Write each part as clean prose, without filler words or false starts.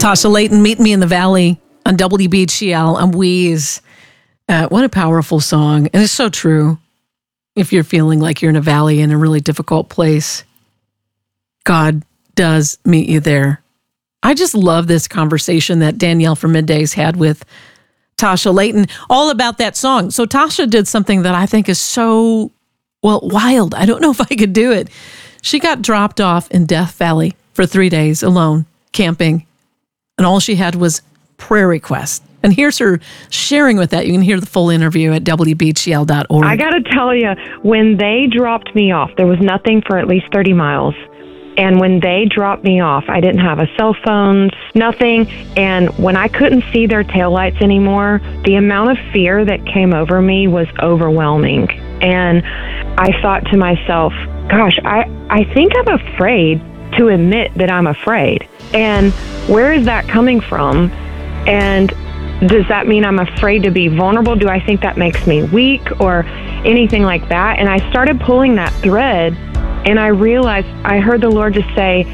Tasha Layton, Meet Me in the Valley on WBGL and Wheeze. What a powerful song. And it's so true. If you're feeling like you're in a valley in a really difficult place, God does meet you there. I just love this conversation that Danielle from Middays had with Tasha Layton, all about that song. So Tasha did something that I think is so, wild. I don't know if I could do it. She got dropped off in Death Valley for 3 days alone, camping. And all she had was prayer requests. And here's her sharing with that. You can hear the full interview at WBGL.org. I got to tell you, when they dropped me off, there was nothing for at least 30 miles. And when they dropped me off, I didn't have a cell phone, nothing. And when I couldn't see their taillights anymore, the amount of fear that came over me was overwhelming. And I thought to myself, gosh, I think I'm afraid to admit that I'm afraid. And where is that coming from? And does that mean I'm afraid to be vulnerable? Do I think that makes me weak or anything like that? And I started pulling that thread, and I realized, I heard the Lord just say,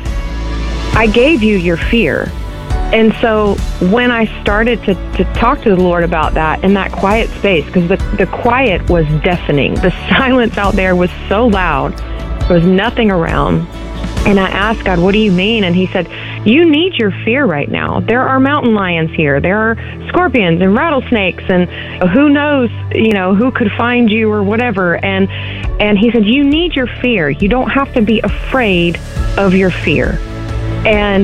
I gave you your fear. And so when I started to talk to the Lord about that in that quiet space, because the quiet was deafening. The silence out there was so loud. There was nothing around. And I asked God, what do you mean? And he said, you need your fear right now. There are mountain lions here. There are scorpions and rattlesnakes, and who knows, who could find you or whatever. And he said, you need your fear. You don't have to be afraid of your fear. And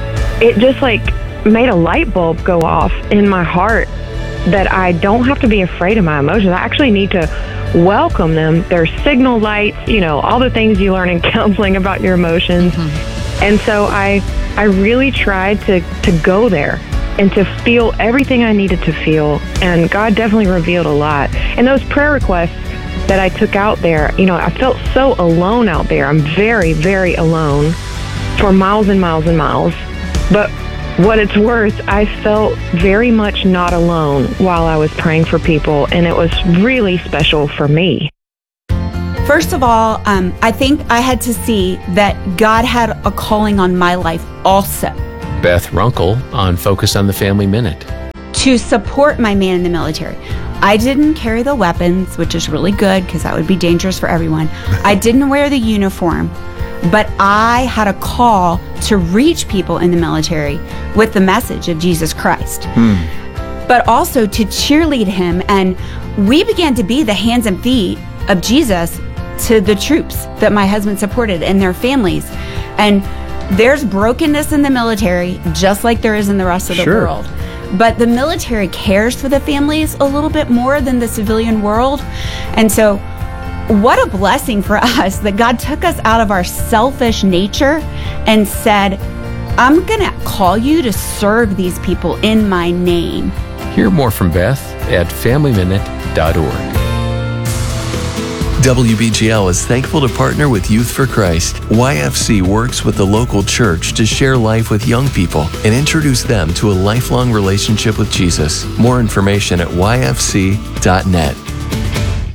it just made a light bulb go off in my heart that I don't have to be afraid of my emotions. I actually need to welcome them. There's signal lights, all the things you learn in counseling about your emotions. Mm-hmm. And so I really tried to go there and to feel everything I needed to feel. And God definitely revealed a lot. And those prayer requests that I took out there, I felt so alone out there. I'm very, very alone for miles and miles and miles. But what it's worth, I felt very much not alone while I was praying for people, and it was really special for me. First of all, I think I had to see that God had a calling on my life also. Beth Runkle on Focus on the Family Minute. To support my man in the military. I didn't carry the weapons, which is really good because that would be dangerous for everyone. I didn't wear the uniform. But I had a call to reach people in the military with the message of Jesus Christ, but also to cheerlead him. And we began to be the hands and feet of Jesus to the troops that my husband supported and their families. And there's brokenness in the military, just like there is in the rest of the world. But the military cares for the families a little bit more than the civilian world. And so what a blessing for us that God took us out of our selfish nature and said, I'm going to call you to serve these people in my name. Hear more from Beth at FamilyMinute.org. WBGL is thankful to partner with Youth for Christ. YFC works with the local church to share life with young people and introduce them to a lifelong relationship with Jesus. More information at yfc.net.